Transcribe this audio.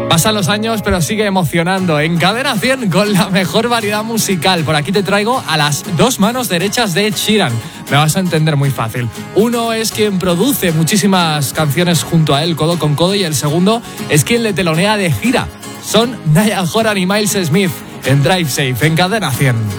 Pasan los años, pero sigue emocionando. En Cadena 100 con la mejor variedad musical. Por aquí te traigo a las dos manos derechas de Ed Sheeran. Me vas a entender muy fácil. Uno es quien produce muchísimas canciones junto a él, codo con codo, y el segundo es quien le telonea de gira. Son Niall Horan y Miles Smith en Drive Safe, en Cadena 100.